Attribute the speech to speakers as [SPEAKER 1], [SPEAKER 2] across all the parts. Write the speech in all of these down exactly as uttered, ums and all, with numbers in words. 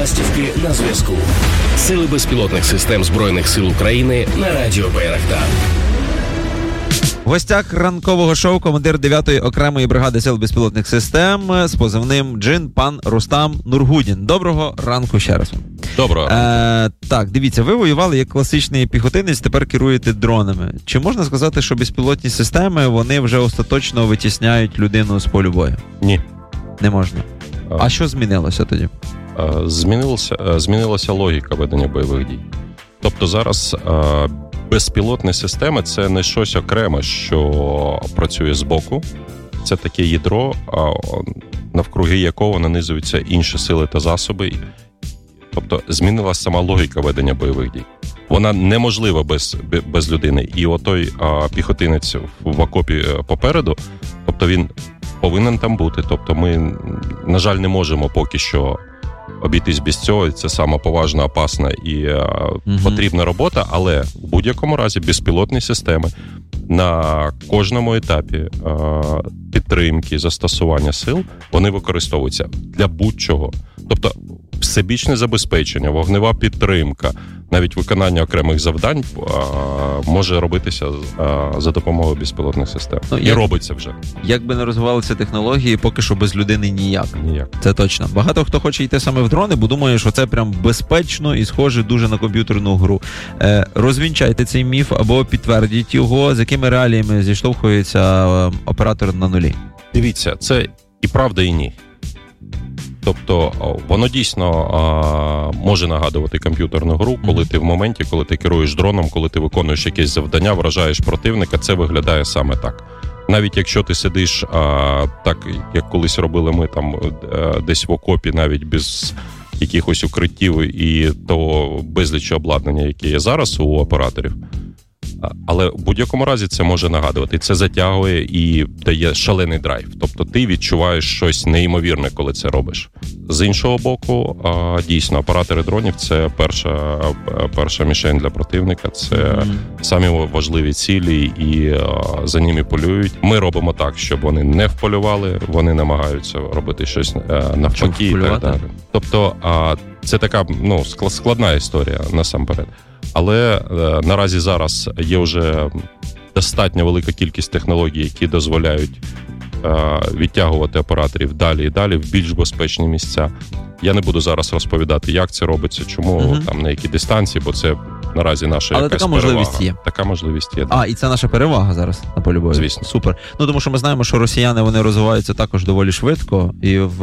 [SPEAKER 1] Ластівки на зв'язку. Сили безпілотних систем Збройних сил України на радіо Байрактар.
[SPEAKER 2] В гостях ранкового шоу командир дев'ятої окремої бригади сил безпілотних систем з позивним Джин, пан Рустам Нургудін. Доброго ранку ще раз.
[SPEAKER 3] Доброго.
[SPEAKER 2] Е, так, дивіться, ви воювали як класичний піхотинець, тепер керуєте дронами. Чи можна сказати, що безпілотні системи, вони вже остаточно витісняють людину з полю бою?
[SPEAKER 3] Ні.
[SPEAKER 2] Не можна. А, а що змінилося тоді?
[SPEAKER 3] Змінилося, змінилася логіка ведення бойових дій. Тобто зараз безпілотні системи – це не щось окреме, що працює збоку. Це таке ядро, навкруги якого нанизуються інші сили та засоби. Тобто змінилася сама логіка ведення бойових дій. Вона неможлива без, без людини. І отой а, піхотинець в окопі попереду, тобто він повинен там бути. Тобто ми, на жаль, не можемо поки що обійтись без цього. Це сама поважна, опасна і а, угу. потрібна робота, але в будь-якому разі безпілотні системи на кожному етапі а, підтримки, застосування сил, вони використовуються для будь-чого. Тобто всебічне забезпечення, вогнева підтримка, навіть виконання окремих завдань а, може робитися а, за допомогою безпілотних систем. Ну, і як, робиться вже.
[SPEAKER 2] Як би не розвивалися технології, поки що без людини ніяк.
[SPEAKER 3] Ніяк.
[SPEAKER 2] Це точно. Багато хто хоче йти саме в дрони, бо думає, що це прям безпечно і схоже дуже на комп'ютерну гру. Е, розвінчайте цей міф або підтвердіть його, з якими реаліями зіштовхується оператор на нулі.
[SPEAKER 3] Дивіться, це і правда, і ні. Тобто воно дійсно а, може нагадувати комп'ютерну гру, коли ти в моменті, коли ти керуєш дроном, коли ти виконуєш якесь завдання, вражаєш противника, це виглядає саме так. Навіть якщо ти сидиш а, так, як колись робили ми там а, десь в окопі, навіть без якихось укриттів і того безлічі обладнання, яке є зараз у операторів, але в будь-якому разі це може нагадувати. Це затягує і дає шалений драйв. Тобто ти відчуваєш щось неймовірне, коли це робиш. З іншого боку, дійсно, оператори дронів – це перша, перша мішень для противника. Це mm-hmm. самі важливі цілі і за ними полюють. Ми робимо так, щоб вони не вполювали, вони намагаються робити щось навпаки і так далі. Тобто це така ну, складна історія насамперед. Але е, наразі зараз є вже достатньо велика кількість технологій, які дозволяють е, відтягувати операторів далі і далі в більш безпечні місця. Я не буду зараз розповідати, як це робиться, чому, угу. там, на які дистанції, бо це наразі наша
[SPEAKER 2] Але
[SPEAKER 3] якась
[SPEAKER 2] така
[SPEAKER 3] перевага.
[SPEAKER 2] можливість є.
[SPEAKER 3] Така можливість є.
[SPEAKER 2] А, і це наша перевага зараз на полі бою.
[SPEAKER 3] Звісно.
[SPEAKER 2] Супер. Ну, тому що ми знаємо, що росіяни, вони розвиваються також доволі швидко, і в,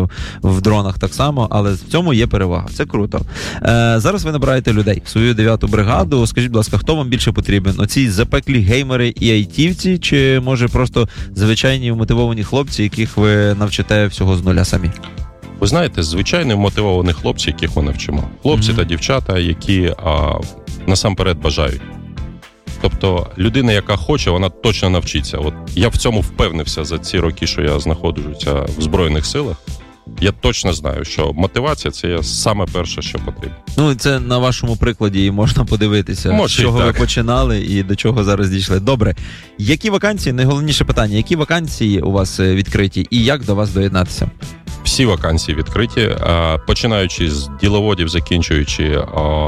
[SPEAKER 2] в дронах так само, але в цьому є перевага. Це круто. Е, зараз ви набираєте людей в свою дев'яту бригаду. Скажіть, будь ласка, хто вам більше потрібен? Оці запеклі геймери і айтівці, чи, може, просто звичайні мотивовані хлопці, яких ви навчите всього з нуля самі?
[SPEAKER 3] Ви знаєте, звичайно мотивовані хлопці, яких ми навчимо. Хлопці mm-hmm. та дівчата, які а, насамперед бажають. Тобто людина, яка хоче, вона точно навчиться. От я в цьому впевнився за ці роки, що я знаходжуся в Збройних силах. Я точно знаю, що мотивація – це є саме перше, що потрібно.
[SPEAKER 2] Ну, це на вашому прикладі і можна подивитися, Може, з чого ви починали і до чого зараз дійшли. Добре. Які вакансії, найголовніше питання, які вакансії у вас відкриті і як до вас доєднатися?
[SPEAKER 3] Всі вакансії відкриті, починаючи з діловодів, закінчуючи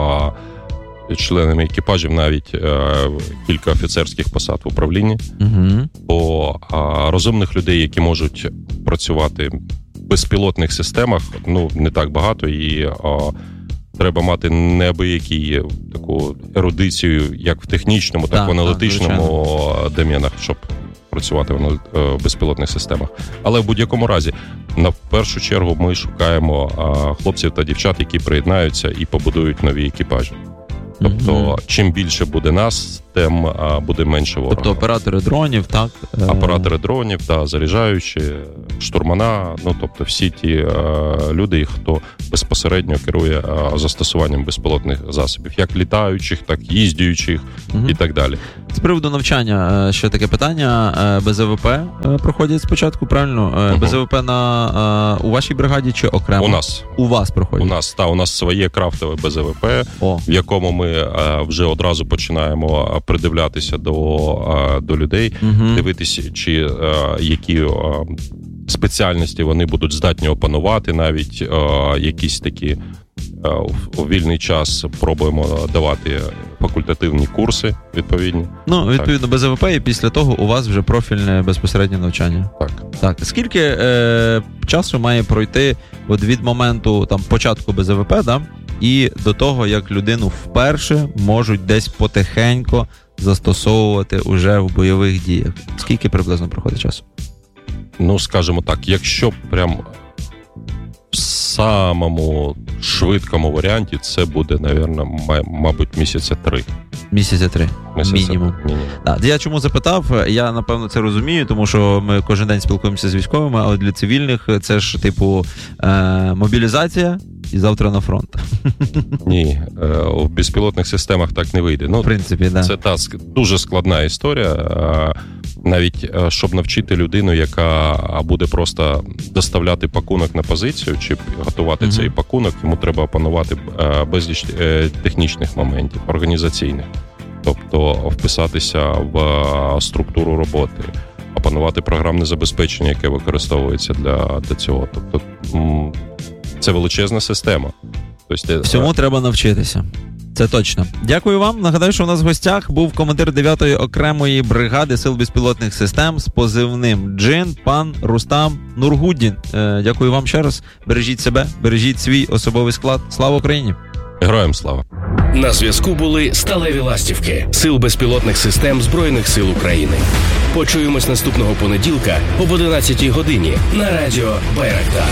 [SPEAKER 3] членами екіпажів, навіть кілька офіцерських посад в управлінні. Угу. Бо розумних людей, які можуть працювати в безпілотних системах, ну, не так багато, і треба мати неабиякі таку ерудицію, як в технічному, так і в аналітичному доменах, щоб працювати в безпілотних системах. Але в будь-якому разі, на першу чергу, ми шукаємо а, хлопців та дівчат, які приєднаються і побудують нові екіпажі. Тобто, mm-hmm. чим більше буде нас, тим а, буде менше ворога.
[SPEAKER 2] Тобто оператори дронів, так?
[SPEAKER 3] Оператори дронів, та заряджаючі, штурмана, ну, тобто всі ті а, люди, хто безпосередньо керує а, застосуванням безпілотних засобів, як літаючих, так і їздючих mm-hmm. і так далі.
[SPEAKER 2] З приводу навчання, ще таке питання. БЗВП проходять спочатку, правильно? Uh-huh. БЗВП на, у вашій бригаді чи окремо?
[SPEAKER 3] У нас.
[SPEAKER 2] У вас проходять?
[SPEAKER 3] У нас, та, у нас своє крафтове БЗВП, О. в якому ми вже одразу починаємо придивлятися до, до людей, uh-huh. дивитися, чи які спеціальності вони будуть здатні опанувати, навіть е, якісь такі е, у вільний час пробуємо давати факультативні курси відповідні.
[SPEAKER 2] Ну, відповідно, так. Без АВП, і після того у вас вже профільне безпосереднє навчання.
[SPEAKER 3] Так.
[SPEAKER 2] Так. Скільки е, часу має пройти от від моменту там, початку без АВП, да, і до того, як людину вперше можуть десь потихеньку застосовувати уже в бойових діях? Скільки приблизно проходить часу?
[SPEAKER 3] Ну, скажімо так, якщо прям в самому швидкому варіанті, це буде, навірно, мабуть, місяця три.
[SPEAKER 2] Місяця три,
[SPEAKER 3] Місяця
[SPEAKER 2] мінімум.
[SPEAKER 3] мінімум.
[SPEAKER 2] Так, я чому запитав, я, напевно, це розумію, тому що ми кожен день спілкуємося з військовими, але для цивільних це ж, типу, е- мобілізація і завтра на фронт.
[SPEAKER 3] Ні, е- в безпілотних системах так не вийде. Ну,
[SPEAKER 2] в принципі, да.
[SPEAKER 3] Це та дуже складна історія. Е- Навіть, щоб навчити людину, яка буде просто доставляти пакунок на позицію, чи готувати mm-hmm. цей пакунок, йому треба опанувати безліч технічних моментів, організаційних. Тобто вписатися в структуру роботи, опанувати програмне забезпечення, яке використовується для, для цього. Тобто це величезна система. Тобто,
[SPEAKER 2] всьому треба навчитися. Це точно. Дякую вам. Нагадаю, що у нас в гостях був командир дев'ятої окремої бригади сил безпілотних систем з позивним «Джин», пан Рустам Нургуддін. Е, дякую вам ще раз. Бережіть себе, бережіть свій особовий склад. Слава Україні!
[SPEAKER 3] Героям слава!
[SPEAKER 1] На зв'язку були сталеві ластівки сил безпілотних систем Збройних сил України. Почуємось наступного понеділка об одинадцятій годині на радіо Байрактар.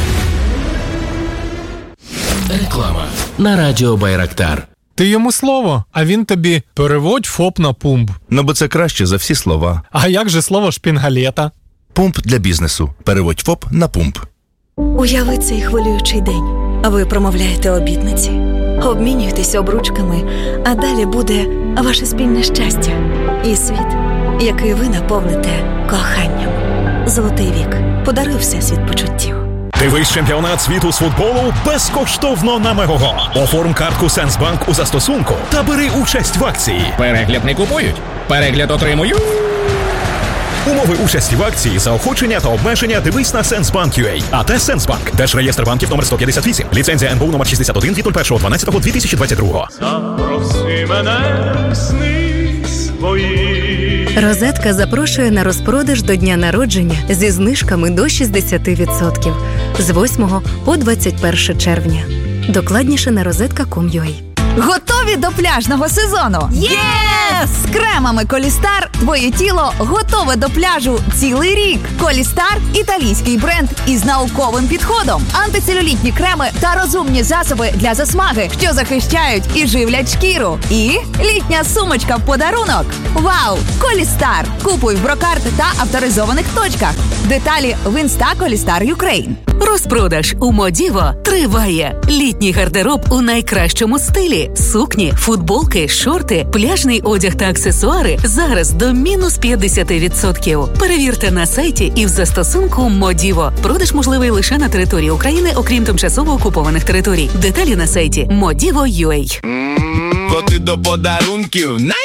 [SPEAKER 1] Реклама на радіо Байрактар.
[SPEAKER 4] Ти йому слово, а він тобі переводь ФОП на пумп.
[SPEAKER 5] Ну, бо це краще за всі слова.
[SPEAKER 4] А як же слово шпінгалета?
[SPEAKER 5] Пумп для бізнесу. Переводь ФОП на пумп.
[SPEAKER 6] Уяви цей хвилюючий день. Ви промовляєте обітниці, обмінюєтесь обручками, а далі буде ваше спільне щастя і світ, який ви наповните коханням. Золотий вік. Подаруй всесвіт почуттів.
[SPEAKER 7] Дивись чемпіонат світу з футболу безкоштовно на Мегого. Оформ картку Сенсбанк у застосунку та бери участь в акції.
[SPEAKER 8] Перегляд не купують, перегляд отримують.
[SPEAKER 7] Умови участі в акції, заохочення та обмеження дивись на Сенсбанк.ua. АТ Сенсбанк. Держреєстр банків номер сто п'ятдесят вісім. Ліцензія ен бе у номер шістдесят один від першого дванадцятого дві тисячі двадцять другого.
[SPEAKER 9] Запроси мене в сни свої.
[SPEAKER 10] Розетка запрошує на розпродаж до дня народження зі знижками до шістдесят відсотків з восьмого по двадцять перше червня. Докладніше на розетка крапка ком крапка ю а.
[SPEAKER 11] Готові до пляжного сезону? Єс! З кремами Колістар твоє тіло готове до пляжу цілий рік. Колістар – італійський бренд із науковим підходом. Антицелюлітні креми та розумні засоби для засмаги, що захищають і живлять шкіру. І літня сумочка в подарунок. Вау! Колістар! Купуй в Брокарт та авторизованих точках. Деталі в інста Колістар Юкрейн.
[SPEAKER 12] Розпродаж у Модіво триває. Літній гардероб у найкращому стилі. Сукні, футболки, шорти, пляжний одяг та аксесуари зараз до мінус п'ятдесят відсотків. Перевірте на сайті і в застосунку Модіво. Продаж можливий лише на території України, окрім тимчасово окупованих територій. Деталі на сайті модіво крапка ю а.
[SPEAKER 13] Коти до подарунків на